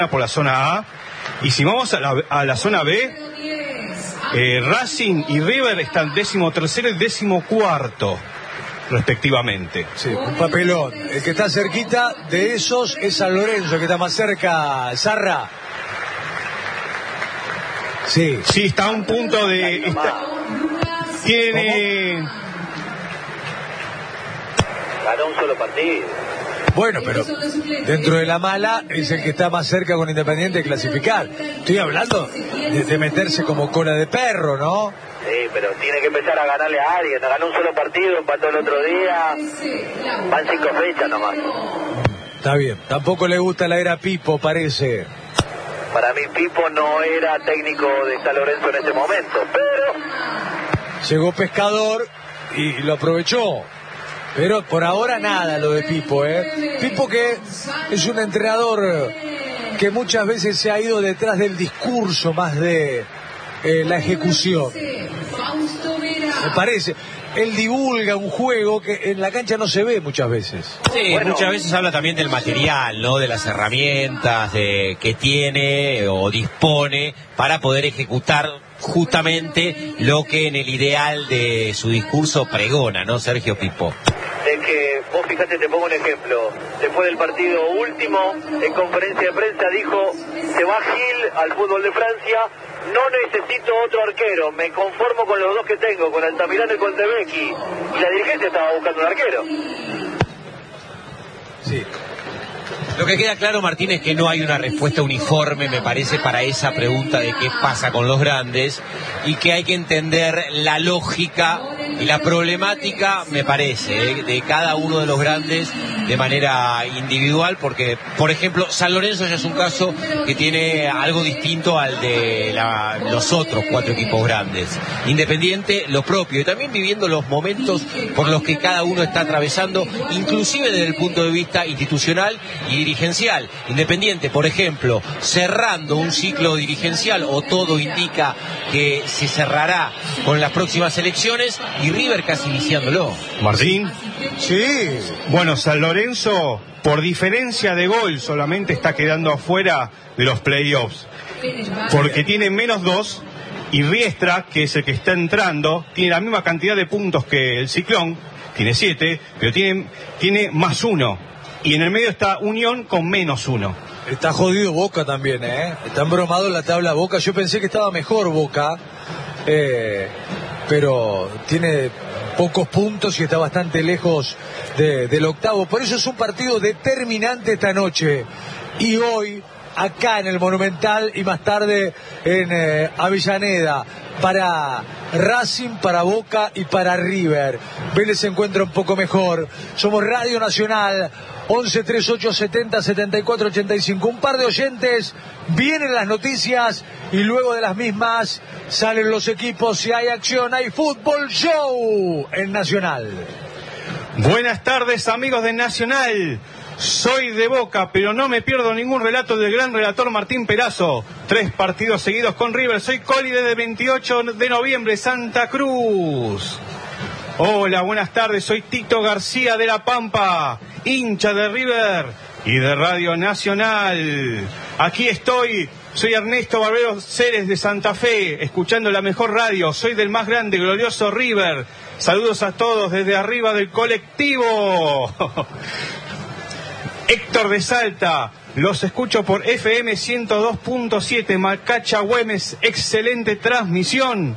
por la zona A. Y si vamos a la zona B, Racing y River están 13º y 14º, respectivamente. Sí, un papelón. El que está cerquita de esos es San Lorenzo, que está más cerca. Zarra. Sí. Sí, está a un punto de... Tiene... Ganó un solo partido. Bueno, pero dentro de la mala es el que está más cerca con Independiente de clasificar. Estoy hablando de meterse como cola de perro, ¿no? Sí, pero tiene que empezar a ganarle a alguien. Ganó un solo partido, empató el otro día. Van 5 fechas nomás. Está bien. Tampoco le gusta la era Pipo, parece. Para mí Pipo no era técnico de San Lorenzo en ese momento, pero... Llegó Pescador y lo aprovechó. Pero por ahora nada lo de Pipo, Pipo, que es un entrenador que muchas veces se ha ido detrás del discurso más de la ejecución. Me parece. Él divulga un juego que en la cancha no se ve muchas veces. Sí, bueno, muchas veces habla también del material, ¿no? De las herramientas que tiene o dispone para poder ejecutar justamente lo que en el ideal de su discurso pregona, ¿no? Sergio Pipo. Es que vos fíjate, te pongo un ejemplo. Después del partido último, en conferencia de prensa dijo: se va Gil al fútbol de Francia, no necesito otro arquero, me conformo con los dos que tengo, con Altamirano y con Tebecki. Y la dirigencia estaba buscando un arquero. Sí. Lo que queda claro, Martín, es que no hay una respuesta uniforme, me parece, para esa pregunta de qué pasa con los grandes, y que hay que entender la lógica y la problemática, me parece, de cada uno de los grandes de manera individual, porque, por ejemplo, San Lorenzo ya es un caso que tiene algo distinto al de los otros 4 equipos grandes. Independiente, lo propio, y también viviendo los momentos por los que cada uno está atravesando, inclusive desde el punto de vista institucional y dirigencial. Independiente, por ejemplo, cerrando un ciclo dirigencial, o todo indica que se cerrará con las próximas elecciones, y River casi iniciándolo. Martín. Sí. Bueno, San Lorenzo, por diferencia de gol, solamente está quedando afuera de los playoffs, porque tiene -2, y Riestra, que es el que está entrando, tiene la misma cantidad de puntos que el Ciclón, tiene 7, pero tiene +1. Y en el medio está Unión con -1. Está jodido Boca también, Está embromado en la tabla Boca. Yo pensé que estaba mejor Boca, pero tiene pocos puntos y está bastante lejos del octavo. Por eso es un partido determinante esta noche. Y hoy, acá en el Monumental, y más tarde en Avellaneda, para Racing, para Boca y para River. Vélez se encuentra un poco mejor. Somos Radio Nacional, 11 38 70 74 85. Un par de oyentes, vienen las noticias y luego de las mismas salen los equipos y hay acción, hay fútbol show en Nacional. Buenas tardes, amigos de Nacional. Soy de Boca, pero no me pierdo ningún relato del gran relator Martín Perazo. 3 partidos seguidos con River. Soy Coli desde 28 de noviembre, Santa Cruz. Hola, buenas tardes. Soy Tito García de La Pampa, hincha de River y de Radio Nacional. Aquí estoy. Soy Ernesto Barbero Ceres de Santa Fe, escuchando la mejor radio. Soy del más grande, glorioso River. Saludos a todos desde arriba del colectivo. Héctor de Salta, los escucho por FM 102.7, Macacha Güemes, excelente transmisión.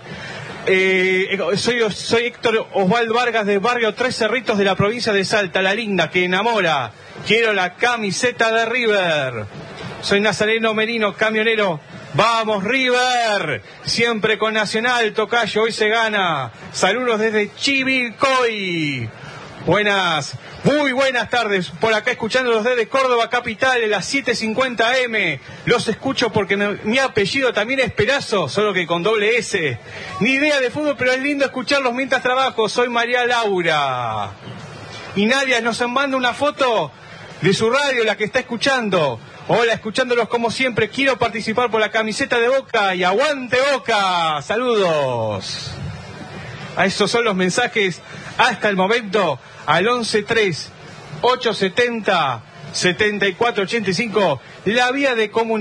Soy Héctor Osvaldo Vargas de Barrio Tres Cerritos de la provincia de Salta, la linda que enamora. Quiero la camiseta de River. Soy Nazareno Merino, camionero. ¡Vamos, River! Siempre con Nacional, tocayo, hoy se gana. Saludos desde Chivilcoy. Muy buenas tardes, por acá escuchándolos desde Córdoba Capital, en las 7:50 AM. Los escucho porque mi apellido también es Perazo, solo que con doble S. Ni idea de fútbol, pero es lindo escucharlos mientras trabajo. Soy María Laura. Y Nadia nos manda una foto de su radio, la que está escuchando. Hola, escuchándolos como siempre. Quiero participar por la camiseta de Boca y aguante Boca. Saludos. A esos son los mensajes hasta el momento al 11-3 870 7485, la vía de comunicación.